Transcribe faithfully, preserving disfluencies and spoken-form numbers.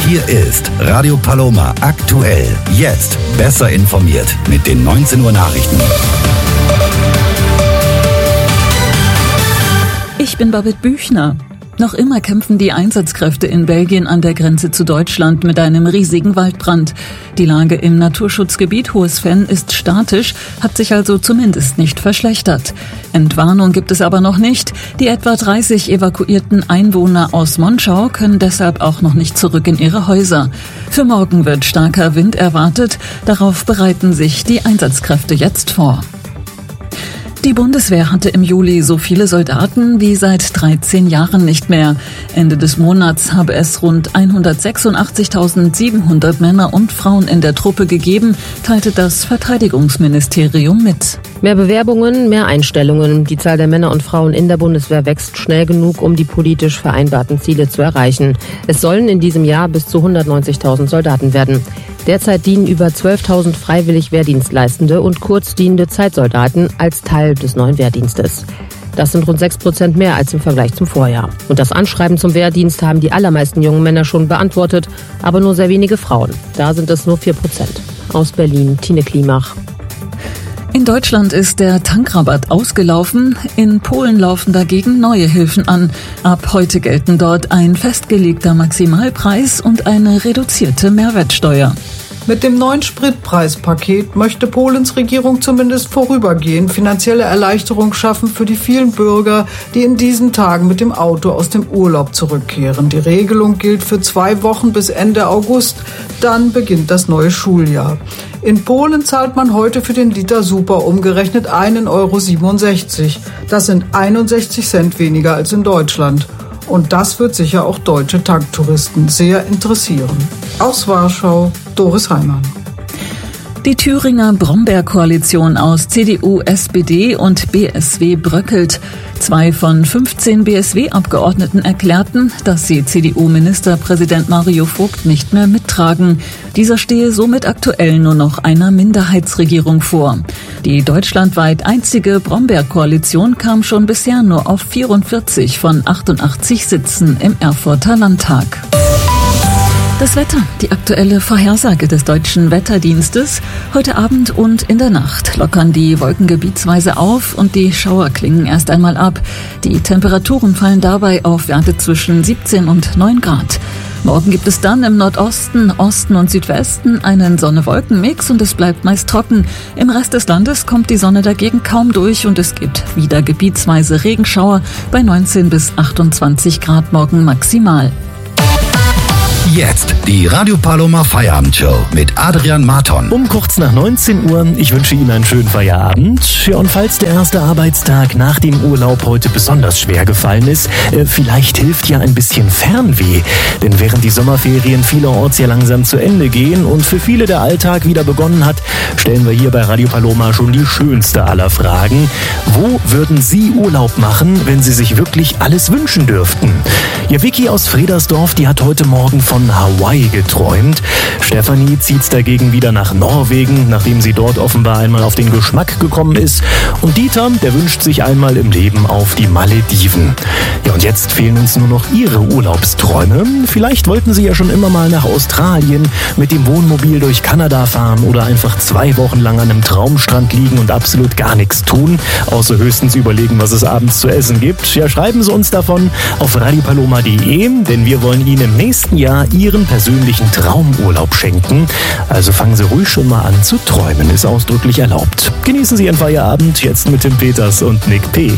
Hier ist Radio Paloma aktuell. Jetzt besser informiert mit den neunzehn Uhr Nachrichten. Ich bin Babette Büchner. Noch immer kämpfen die Einsatzkräfte in Belgien an der Grenze zu Deutschland mit einem riesigen Waldbrand. Die Lage im Naturschutzgebiet Hohes Venn ist statisch, hat sich also zumindest nicht verschlechtert. Entwarnung gibt es aber noch nicht. Die etwa dreißig evakuierten Einwohner aus Monschau können deshalb auch noch nicht zurück in ihre Häuser. Für morgen wird starker Wind erwartet. Darauf bereiten sich die Einsatzkräfte jetzt vor. Die Bundeswehr hatte im Juli so viele Soldaten wie seit dreizehn Jahren nicht mehr. Ende des Monats habe es rund hundertsechsundachtzigtausendsiebenhundert Männer und Frauen in der Truppe gegeben, teilte das Verteidigungsministerium mit. Mehr Bewerbungen, mehr Einstellungen. Die Zahl der Männer und Frauen in der Bundeswehr wächst schnell genug, um die politisch vereinbarten Ziele zu erreichen. Es sollen in diesem Jahr bis zu hundertneunzigtausend Soldaten werden. Derzeit dienen über zwölftausend freiwillig Wehrdienstleistende und kurzdienende Zeitsoldaten als Teil des neuen Wehrdienstes. Das sind rund sechs Prozent mehr als im Vergleich zum Vorjahr. Und das Anschreiben zum Wehrdienst haben die allermeisten jungen Männer schon beantwortet, aber nur sehr wenige Frauen. Da sind es nur vier Prozent. Aus Berlin, Tine Klimach. In Deutschland ist der Tankrabatt ausgelaufen. In Polen laufen dagegen neue Hilfen an. Ab heute gelten dort ein festgelegter Maximalpreis und eine reduzierte Mehrwertsteuer. Mit dem neuen Spritpreispaket möchte Polens Regierung zumindest vorübergehend finanzielle Erleichterung schaffen für die vielen Bürger, die in diesen Tagen mit dem Auto aus dem Urlaub zurückkehren. Die Regelung gilt für zwei Wochen bis Ende August. Dann beginnt das neue Schuljahr. In Polen zahlt man heute für den Liter Super umgerechnet einen Euro siebenundsechzig. Das sind einundsechzig Cent weniger als in Deutschland. Und das wird sicher auch deutsche Tanktouristen sehr interessieren. Aus Warschau, Doris Heimann. Die Thüringer Brombeerkoalition aus C D U, S P D und B S W bröckelt. Zwei von fünfzehn B S W-Abgeordneten erklärten, dass sie C D U-Ministerpräsident Mario Vogt nicht mehr mittragen. Dieser stehe somit aktuell nur noch einer Minderheitsregierung vor. Die deutschlandweit einzige Brombeerkoalition kam schon bisher nur auf vierundvierzig von achtundachtzig Sitzen im Erfurter Landtag. Das Wetter, die aktuelle Vorhersage des Deutschen Wetterdienstes. Heute Abend und in der Nacht lockern die Wolken gebietsweise auf und die Schauer klingen erst einmal ab. Die Temperaturen fallen dabei auf Werte zwischen siebzehn und neun Grad. Morgen gibt es dann im Nordosten, Osten und Südwesten einen Sonne-Wolken-Mix und es bleibt meist trocken. Im Rest des Landes kommt die Sonne dagegen kaum durch und es gibt wieder gebietsweise Regenschauer bei neunzehn bis achtundzwanzig Grad morgen maximal. Jetzt die Radio Paloma Feierabendshow mit Adrian Marton. Um kurz nach neunzehn Uhr. Ich wünsche Ihnen einen schönen Feierabend. Ja, und falls der erste Arbeitstag nach dem Urlaub heute besonders schwer gefallen ist, äh, vielleicht hilft ja ein bisschen Fernweh. Denn während die Sommerferien vielerorts ja langsam zu Ende gehen und für viele der Alltag wieder begonnen hat, stellen wir hier bei Radio Paloma schon die schönste aller Fragen. Wo würden Sie Urlaub machen, wenn Sie sich wirklich alles wünschen dürften? Ja, Vicky aus Fredersdorf, die hat heute Morgen von Hawaii geträumt. Stefanie zieht's dagegen wieder nach Norwegen, nachdem sie dort offenbar einmal auf den Geschmack gekommen ist. Und Dieter, der wünscht sich einmal im Leben auf die Malediven. Ja, und jetzt fehlen uns nur noch Ihre Urlaubsträume. Vielleicht wollten Sie ja schon immer mal nach Australien, mit dem Wohnmobil durch Kanada fahren oder einfach zwei Wochen lang an einem Traumstrand liegen und absolut gar nichts tun, außer höchstens überlegen, was es abends zu essen gibt. Ja, schreiben Sie uns davon auf radiopaloma punkt de, denn wir wollen Ihnen im nächsten Jahr Ihren persönlichen Traumurlaub schenken. Also fangen Sie ruhig schon mal an zu träumen, ist ausdrücklich erlaubt. Genießen Sie Ihren Feierabend jetzt mit Tim Peters und Nick P.